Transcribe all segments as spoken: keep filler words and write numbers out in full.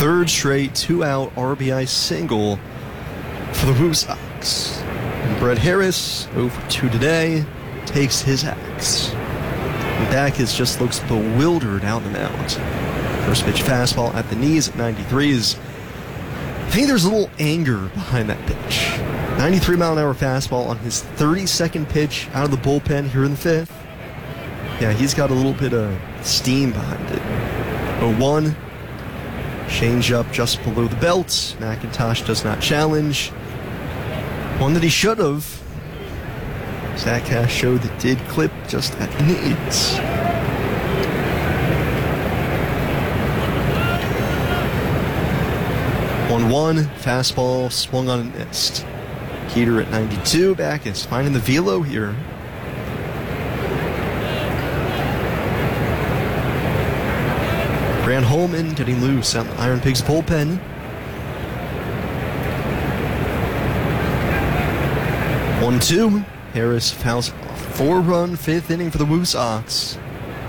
third straight two-out R B I single for the Woo Sox. And Brett Harris, oh for two today, takes his axe. And Backus just looks bewildered out in the mound. First pitch fastball at the knees at ninety-three is... I think there's a little anger behind that pitch. ninety-three mile an hour fastball on his thirty-second pitch out of the bullpen here in the fifth. Yeah, he's got a little bit of steam behind it. oh one. Change up just below the belt. McIntosh does not challenge. One that he should have. Zach Cash showed that did clip just at the knees. one one. Fastball swung on and missed. Heater at ninety-two. Backus finding the velo here. Grant Holman getting loose out in the Iron Pigs bullpen. one two. Harris fouls off. Four-run fifth inning for the Woo Sox.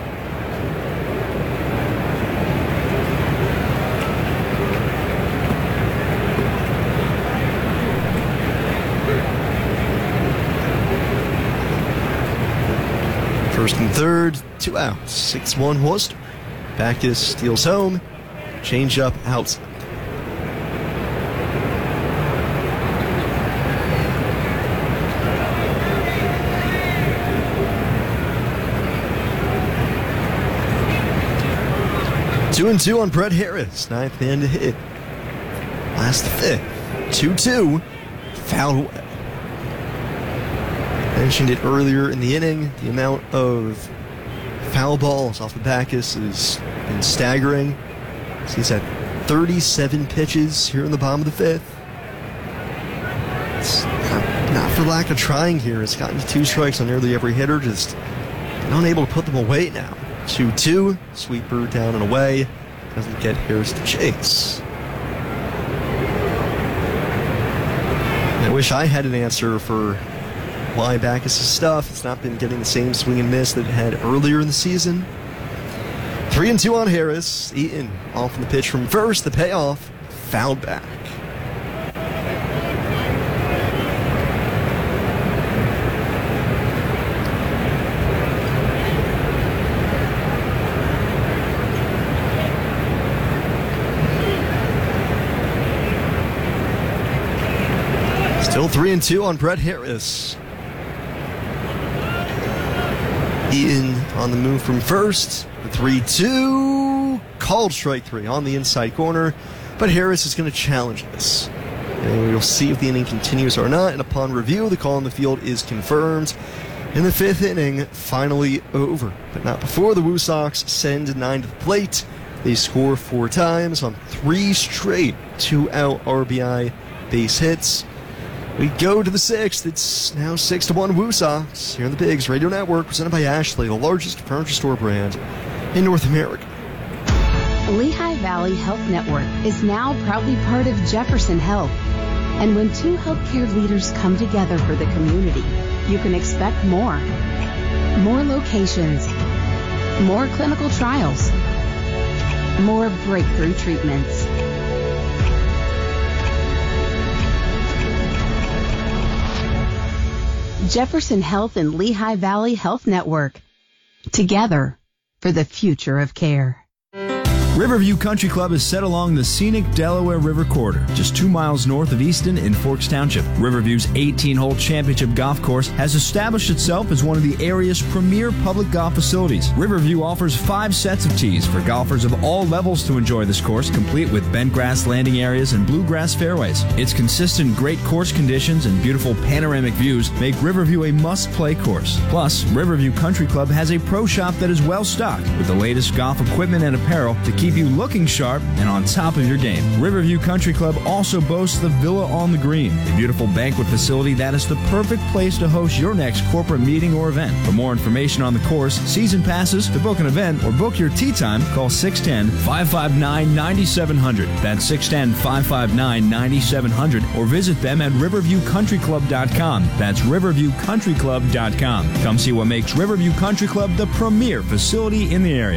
First and third, two outs. six one Worcester. Backus steals home. Change up outside. Two and two on Brett Harris. Ninth man to hit. Last fifth. two two. Fouled away. Mentioned it earlier in the inning. The amount of foul balls off the Backus has been staggering. He's had thirty-seven pitches here in the bottom of the fifth. It's not, not for lack of trying here. It's gotten to two strikes on nearly every hitter, just unable to put them away now. two two, sweeper down and away. Doesn't get Harris to chase. I wish I had an answer for why Backus' stuff has not been getting the same swing and miss that it had earlier in the season. Three and two on Harris. Eaton off in the pitch from first. The payoff, fouled back. Still three and two on Brett Harris. Eaton on the move from first. The three two. Called strike three on the inside corner. But Harris is going to challenge this. And we'll see if the inning continues or not. And upon review, the call on the field is confirmed. In the fifth inning, finally over. But not before the Woo Sox send nine to the plate. They score four times on three straight two-out R B I base hits. We go to the sixth. It's now six to one Woo Sox here on the Pigs Radio Network, presented by Ashley, the largest furniture store brand in North America. Lehigh Valley Health Network is now proudly part of Jefferson Health. And when two healthcare leaders come together for the community, you can expect more. More locations, more clinical trials, more breakthrough treatments. Jefferson Health and Lehigh Valley Health Network. Together for the future of care. Riverview Country Club is set along the scenic Delaware River corridor, just two miles north of Easton in Forks Township. Riverview's eighteen-hole championship golf course has established itself as one of the area's premier public golf facilities. Riverview offers five sets of tees for golfers of all levels to enjoy this course, complete with bent grass landing areas and bluegrass fairways. Its consistent great course conditions and beautiful panoramic views make Riverview a must-play course. Plus, Riverview Country Club has a pro shop that is well-stocked with the latest golf equipment and apparel to keep you looking sharp and on top of your game. Riverview Country Club also boasts the Villa on the Green, a beautiful banquet facility that is the perfect place to host your next corporate meeting or event. For more information on the course, season passes, to book an event, or book your tee time, call six one zero, five five nine, nine seven zero zero. That's six one zero, five five nine, nine seven zero zero, or visit them at riverview country club dot com. That's riverview country club dot com. Come see what makes Riverview Country Club the premier facility in the area.